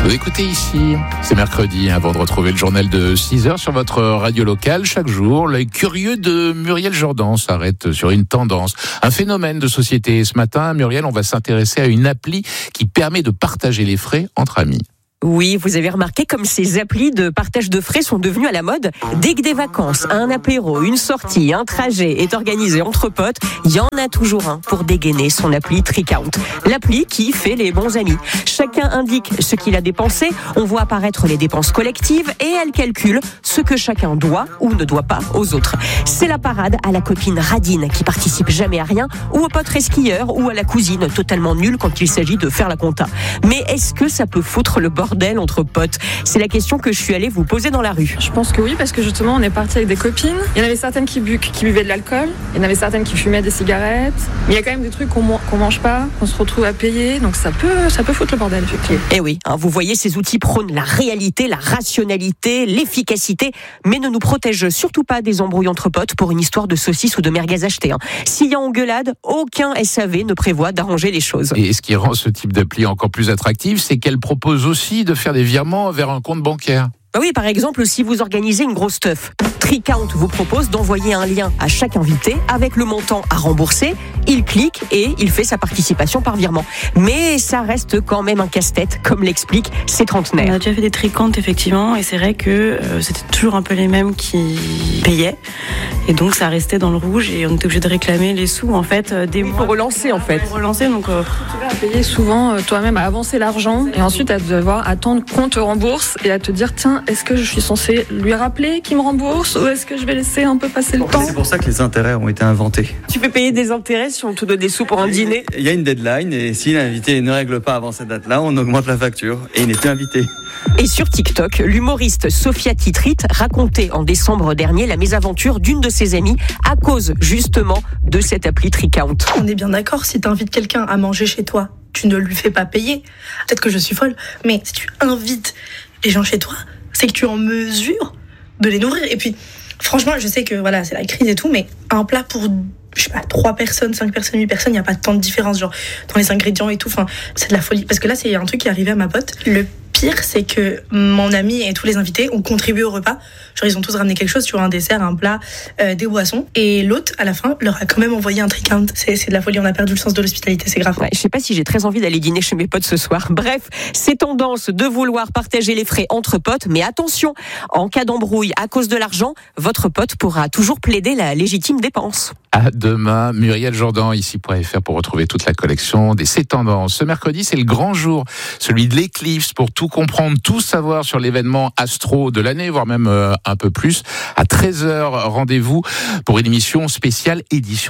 Vous écoutez ici, c'est mercredi, avant de retrouver le journal de 6h sur votre radio locale. Chaque jour, l'œil curieux de Muriel Jourdan s'arrête sur une tendance, un phénomène de société. Ce matin, Muriel, on va s'intéresser à une appli qui permet de partager les frais entre amis. Oui, vous avez remarqué comme ces applis de partage de frais sont devenues à la mode. Dès que des vacances, un apéro, une sortie, un trajet est organisé entre potes, il y en a toujours un pour dégainer son appli Tricount. L'appli qui fait les bons amis. Chacun indique ce qu'il a dépensé, on voit apparaître les dépenses collectives et elle calcule ce que chacun doit ou ne doit pas aux autres. C'est la parade à la copine radine qui participe jamais à rien, ou au pote resquilleur, ou à la cousine totalement nulle quand il s'agit de faire la compta. Mais est-ce que ça peut foutre le bordel entre potes? C'est la question que je suis allée vous poser dans la rue. Je pense que oui, parce que justement on est parti avec des copines. Il y en avait certaines qui buvaient de l'alcool, il y en avait certaines qui fumaient des cigarettes. Mais il y a quand même des trucs qu'on mange pas, qu'on se retrouve à payer, donc ça peut foutre le bordel effectivement. Et oui, vous voyez, ces outils prônent la réalité, la rationalité, l'efficacité, mais ne nous protègent surtout pas des embrouilles entre potes pour une histoire de saucisses ou de merguez achetées. S'il y a engueulade, aucun SAV ne prévoit d'arranger les choses. Et ce qui rend ce type d'appli encore plus attractif, c'est qu'elle propose aussi de faire des virements vers un compte bancaire. Oui, par exemple, si vous organisez une grosse teuf, Tricount vous propose d'envoyer un lien à chaque invité avec le montant à rembourser. Il clique et il fait sa participation par virement. Mais ça reste quand même un casse-tête, comme l'expliquent ces trentenaires. On a déjà fait des Tricount, effectivement, et c'est vrai que c'était toujours un peu les mêmes qui payaient. Et donc, ça restait dans le rouge et on était obligé de réclamer les sous, en fait, des mois. Pour relancer, en fait. Pour relancer, donc... Tu vas payer souvent toi-même à avancer l'argent et ensuite à devoir attendre qu'on te rembourse et à te dire, tiens, est-ce que je suis censé lui rappeler qu'il me rembourse ou est-ce que je vais laisser un peu passer le temps? C'est pour ça que les intérêts ont été inventés. Tu peux payer des intérêts si on te donne des sous pour un dîner? Il y a une deadline et si l'invité ne règle pas avant cette date-là, on augmente la facture et il n'est plus invité. Et sur TikTok, l'humoriste Sophia Titrit racontait en décembre dernier la mésaventure d'une de ses amies à cause justement de cette appli Tricount. On est bien d'accord, si tu invites quelqu'un à manger chez toi, tu ne lui fais pas payer. Peut-être que je suis folle, mais si tu invites les gens chez toi, c'est que tu es en mesure de les nourrir. Et puis, franchement, je sais que voilà, c'est la crise et tout, mais un plat pour, je sais pas, 3 personnes, 5 personnes, 8 personnes, il n'y a pas tant de différence, genre, dans les ingrédients et tout. Enfin, c'est de la folie. Parce que là, c'est un truc qui est arrivé à ma pote. Le pire, c'est que mon ami et tous les invités ont contribué au repas. Genre, ils ont tous ramené quelque chose, tu vois, un dessert, un plat, des boissons. Et l'autre, à la fin, leur a quand même envoyé un Tricount. C'est de la folie, on a perdu le sens de l'hospitalité, c'est grave. Ouais, je sais pas si j'ai très envie d'aller dîner chez mes potes ce soir. Bref, c'est tendance de vouloir partager les frais entre potes, mais attention, en cas d'embrouille à cause de l'argent, votre pote pourra toujours plaider la légitime dépense. À demain, Muriel Jourdan, ici.fr pour retrouver toute la collection des C'est Tendances. Ce mercredi, c'est le grand jour, celui de l'éclipse, pour tout comprendre, tout savoir sur l'événement astro de l'année, voire même un peu plus. À 13h, rendez-vous pour une édition spéciale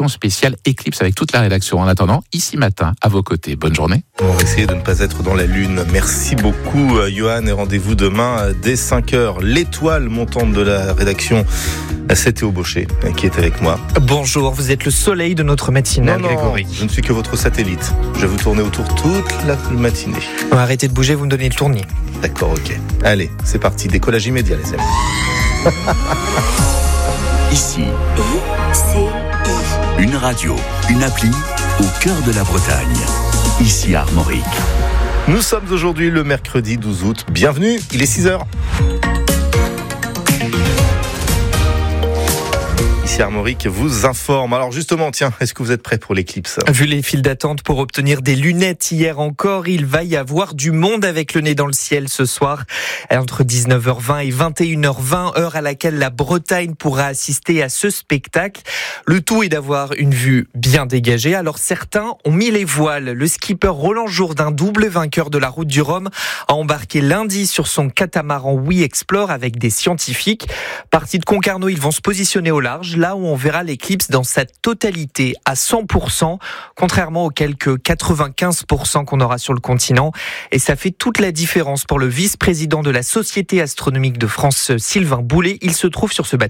éclipse avec toute la rédaction. En attendant, ici matin, à vos côtés. Bonne journée. On va essayer de ne pas être dans la lune. Merci beaucoup, Johan, et rendez-vous demain dès 5h. L'étoile montante de la rédaction, c'est Théo Baucher qui est avec moi. Bonjour, vous êtes le soleil de notre matinale, Grégory. Je ne suis que votre satellite. Je vais vous tourner autour toute la matinée. Arrêtez de bouger, vous me donnez le tournis. D'accord, ok. Allez, c'est parti. Décollage immédiat, les amis. Ici, une radio, une appli au cœur de la Bretagne. Ici Armorique. Nous sommes aujourd'hui le mercredi 12 août. Bienvenue, il est 6h. Armorique vous informe. Alors justement, tiens, est-ce que vous êtes prêts pour l'éclipse? Vu les files d'attente pour obtenir des lunettes hier encore, il va y avoir du monde avec le nez dans le ciel ce soir. Entre 19h20 et 21h20, heure à laquelle la Bretagne pourra assister à ce spectacle. Le tout est d'avoir une vue bien dégagée. Alors certains ont mis les voiles. Le skipper Roland Jourdain, double vainqueur de la Route du Rhum, a embarqué lundi sur son catamaran We Explore avec des scientifiques. Partis de Concarneau, ils vont se positionner au large, là où on verra l'éclipse dans sa totalité à 100%, contrairement aux quelques 95% qu'on aura sur le continent. Et ça fait toute la différence pour le vice-président de la Société astronomique de France, Sylvain Boulet. Il se trouve sur ce bateau.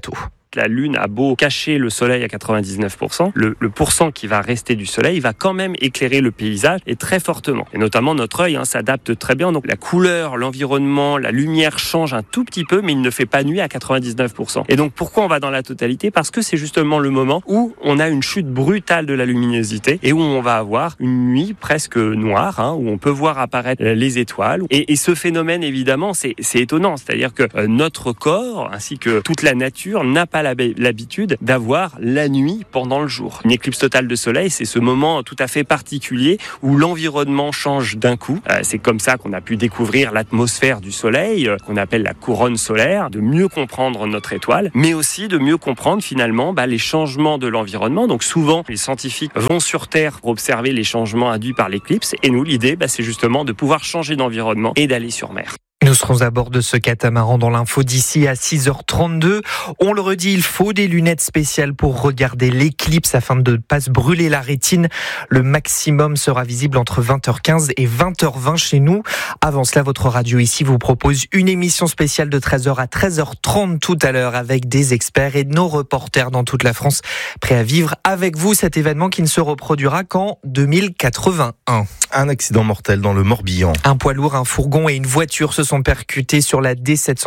La Lune a beau cacher le soleil à 99%, le pourcent qui va rester du soleil va quand même éclairer le paysage et très fortement. Et notamment notre œil s'adapte très bien. Donc la couleur, l'environnement, la lumière change un tout petit peu, mais il ne fait pas nuit à 99%. Et donc pourquoi on va dans la totalité ? Parce que c'est justement le moment où on a une chute brutale de la luminosité et où on va avoir une nuit presque noire, où on peut voir apparaître les étoiles. Et ce phénomène, évidemment, c'est étonnant. C'est-à-dire que notre corps, ainsi que toute la nature, n'a pas l'habitude d'avoir la nuit pendant le jour. Une éclipse totale de soleil, c'est ce moment tout à fait particulier où l'environnement change d'un coup. C'est comme ça qu'on a pu découvrir l'atmosphère du soleil, qu'on appelle la couronne solaire, de mieux comprendre notre étoile, mais aussi de mieux comprendre finalement les changements de l'environnement. Donc souvent, les scientifiques vont sur Terre pour observer les changements induits par l'éclipse. Et nous, l'idée, c'est justement de pouvoir changer d'environnement et d'aller sur mer. Nous serons à bord de ce catamaran dans l'info d'ici à 6h32. On le redit, il faut des lunettes spéciales pour regarder l'éclipse afin de ne pas se brûler la rétine. Le maximum sera visible entre 20h15 et 20h20 chez nous. Avant cela, votre radio ici vous propose une émission spéciale de 13h à 13h30 tout à l'heure avec des experts et nos reporters dans toute la France prêts à vivre avec vous cet événement qui ne se reproduira qu'en 2081. Un accident mortel dans le Morbihan. Un poids lourd, un fourgon et une voiture se sont percutés sur la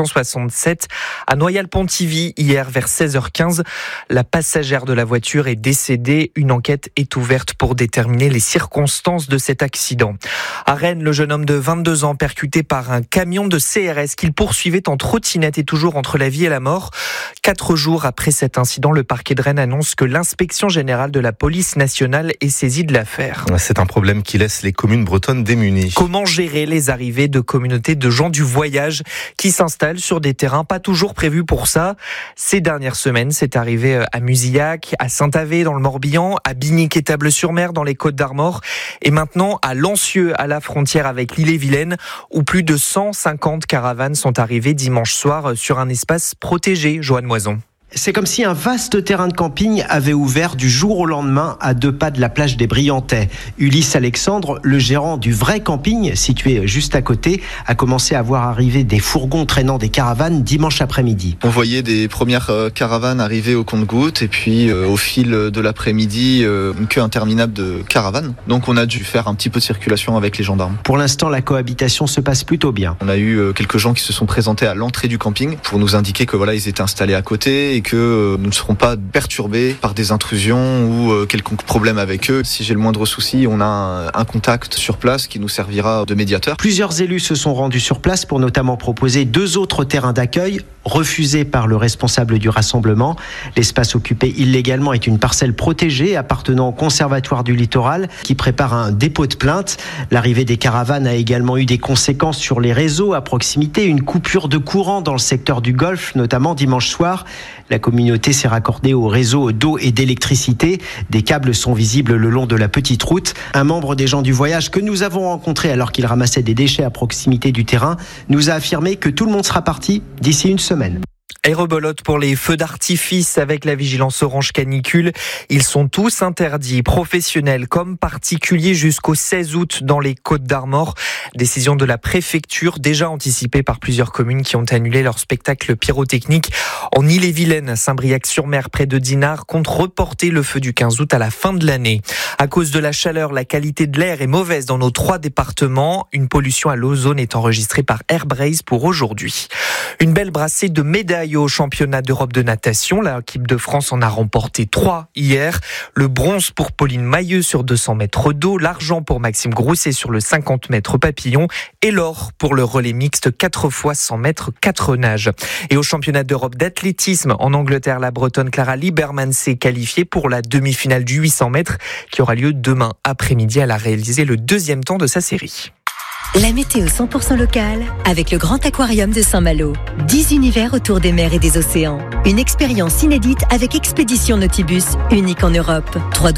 D767 à Noyal-Pontivy hier vers 16h15. La passagère de la voiture est décédée. Une enquête est ouverte pour déterminer les circonstances de cet accident. À Rennes, le jeune homme de 22 ans percuté par un camion de CRS qu'il poursuivait en trottinette est toujours entre la vie et la mort. 4 jours après cet incident, le parquet de Rennes annonce que l'inspection générale de la police nationale est saisie de l'affaire. C'est un problème qui laisse les communes bretonnes démunies. Comment gérer les arrivées de communautés de gens du voyage qui s'installent sur des terrains pas toujours prévus pour ça ? Ces dernières semaines, c'est arrivé à Musillac, à Saint-Avé dans le Morbihan, à Binic-et-Table-sur-Mer dans les Côtes-d'Armor et maintenant à Lancieux à la frontière avec l'Ille-et-Vilaine où plus de 150 caravanes sont arrivées dimanche soir sur un espace protégé. Joanne Moison. C'est comme si un vaste terrain de camping avait ouvert du jour au lendemain à 2 pas de la plage des Briantais. Ulysse Alexandre, le gérant du vrai camping situé juste à côté, a commencé à voir arriver des fourgons traînant des caravanes dimanche après-midi. On voyait des premières caravanes arriver au compte-gouttes et puis au fil de l'après-midi, une queue interminable de caravanes. Donc on a dû faire un petit peu de circulation avec les gendarmes. Pour l'instant, la cohabitation se passe plutôt bien. On a eu quelques gens qui se sont présentés à l'entrée du camping pour nous indiquer que ils étaient installés à côté et que nous ne serons pas perturbés par des intrusions ou quelconque problème avec eux. Si j'ai le moindre souci, on a un contact sur place qui nous servira de médiateur. Plusieurs élus se sont rendus sur place pour notamment proposer 2 autres terrains d'accueil refusés par le responsable du rassemblement. L'espace occupé illégalement est une parcelle protégée appartenant au Conservatoire du Littoral qui prépare un dépôt de plainte. L'arrivée des caravanes a également eu des conséquences sur les réseaux à proximité. Une coupure de courant dans le secteur du Golfe, notamment dimanche soir. La communauté s'est raccordée au réseau d'eau et d'électricité. Des câbles sont visibles le long de la petite route. Un membre des gens du voyage que nous avons rencontré alors qu'il ramassait des déchets à proximité du terrain nous a affirmé que tout le monde sera parti d'ici une semaine. Et rebelote pour les feux d'artifice avec la vigilance orange canicule. Ils sont tous interdits, professionnels comme particuliers, jusqu'au 16 août dans les Côtes-d'Armor. Décision de la préfecture, déjà anticipée par plusieurs communes qui ont annulé leur spectacle pyrotechnique. En Ille-et-Vilaine, Saint-Briac-sur-Mer, près de Dinard, compte reporter le feu du 15 août à la fin de l'année. À cause de la chaleur, la qualité de l'air est mauvaise dans nos 3 départements. Une pollution à l'ozone est enregistrée par Airbrace pour aujourd'hui. Une belle brassée de médailles au championnat d'Europe de natation. L'équipe de France en a remporté 3 hier. Le bronze pour Pauline Mailleux sur 200 mètres d'eau, l'argent pour Maxime Grousset sur le 50 mètres papillon et l'or pour le relais mixte 4 x 100 mètres 4 nages. Et au championnat d'Europe d'athlétisme en Angleterre, la Bretonne Clara Lieberman s'est qualifiée pour la demi-finale du 800 mètres qui aura lieu demain après-midi. Elle a réalisé le 2e temps de sa série. La météo 100% locale avec le Grand Aquarium de Saint-Malo. 10 univers autour des mers et des océans. Une expérience inédite avec Expédition Nautibus, unique en Europe.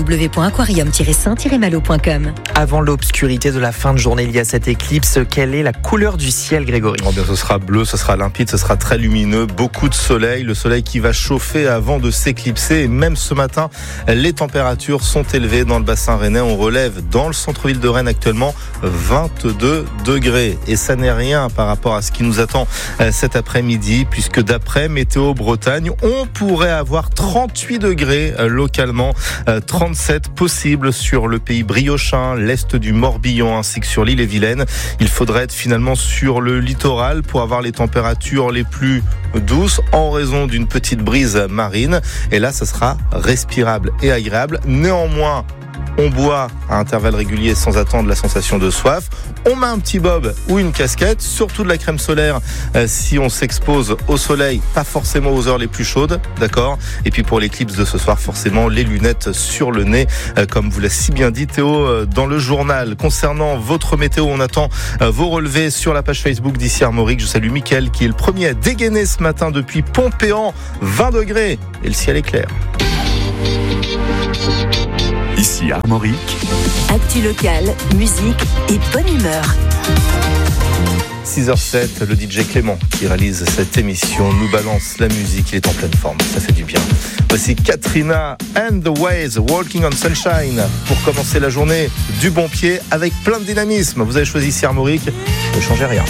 www.aquarium-saint-malo.com. Avant l'obscurité de la fin de journée, il y a cette éclipse. Quelle est la couleur du ciel, Grégory ? Bien, ce sera bleu, ce sera limpide, ce sera très lumineux. Beaucoup de soleil, le soleil qui va chauffer avant de s'éclipser. Et même ce matin, les températures sont élevées dans le bassin rennais. On relève dans le centre-ville de Rennes actuellement 22 22 degrés. Et ça n'est rien par rapport à ce qui nous attend cet après-midi, puisque d'après Météo Bretagne, on pourrait avoir 38 degrés localement, 37 possibles sur le pays briochin, l'est du Morbihan ainsi que sur l'Ille-et-Vilaine. Il faudrait être finalement sur le littoral pour avoir les températures les plus douces en raison d'une petite brise marine. Et là, ça sera respirable et agréable. Néanmoins, on boit à intervalles réguliers sans attendre la sensation de soif. On met un petit bob ou une casquette, surtout de la crème solaire si on s'expose au soleil, pas forcément aux heures les plus chaudes, d'accord ? Et puis pour l'éclipse de ce soir, forcément les lunettes sur le nez, comme vous l'a si bien dit Théo dans le journal. Concernant votre météo, on attend vos relevés sur la page Facebook d'ici Armorique. Je salue Mickaël qui est le premier à dégainer ce matin depuis Pompéan, 20 degrés et le ciel est clair. Ici Armorique. Actu locale, musique et bonne humeur. 6h07, le DJ Clément qui réalise cette émission nous balance la musique, il est en pleine forme, ça fait du bien. Voici Katrina and the Waves, Walking on Sunshine, pour commencer la journée du bon pied avec plein de dynamisme. Vous avez choisi ici Armorique, ne changez rien.